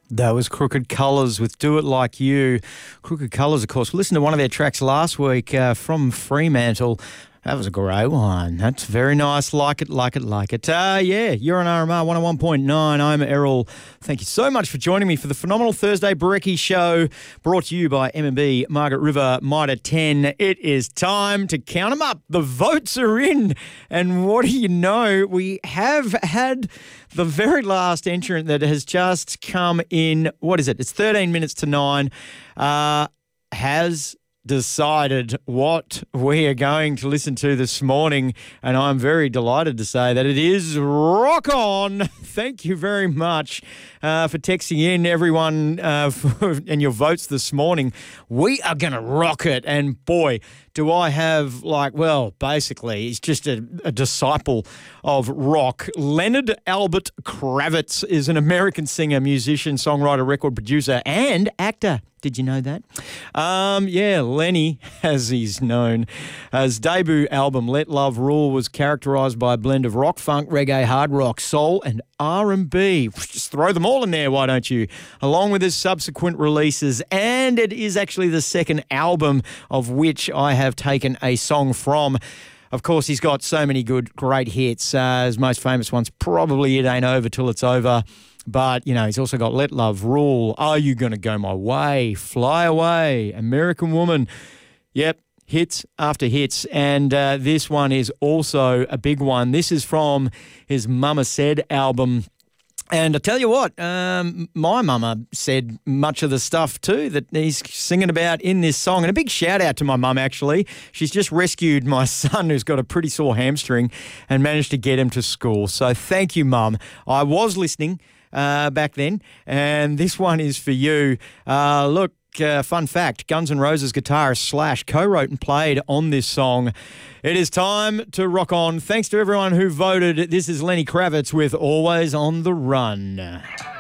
That was Crooked Colours with Do It Like You. Crooked Colours, of course. We listened to one of their tracks last week from Fremantle. That was a great one. That's very nice. Like it, like it, like it. Yeah, you're on RMR 101.9. I'm Errol. Thank you so much for joining me for the phenomenal Thursday Brekkie Show, brought to you by M&B Margaret River Mitre 10. It is time to count them up. The votes are in. And what do you know? We have had the very last entrant that has just come in. What is it? It's 13 minutes to 9. Has decided what we are going to listen to this morning, and I'm very delighted to say that it is Rock On. Thank you very much for texting in, everyone, and your votes this morning. We are going to rock it, and boy, do I have, basically, he's just a disciple of rock. Leonard Albert Kravitz is an American singer, musician, songwriter, record producer, and actor. Did you know that? Lenny, as he's known. His debut album, Let Love Rule, was characterised by a blend of rock, funk, reggae, hard rock, soul, and R&B. Just throw them all in there, why don't you? Along with his subsequent releases, and it is actually the second album of which I have taken a song from. Of course, he's got so many great hits. His most famous one's probably It Ain't Over Till It's Over. But, he's also got Let Love Rule, Are You Gonna Go My Way, Fly Away, American Woman. Yep, hits after hits. And this one is also a big one. This is from his Mama Said album. And I tell you what, my mama said much of the stuff too that he's singing about in this song. And a big shout out to my mum, actually. She's just rescued my son who's got a pretty sore hamstring and managed to get him to school. So thank you, Mum. I was listening back then, and this one is for you. Look, fun fact, Guns N' Roses guitarist Slash co-wrote and played on this song. It is time to rock on. Thanks to everyone who voted. This is Lenny Kravitz with Always on the Run.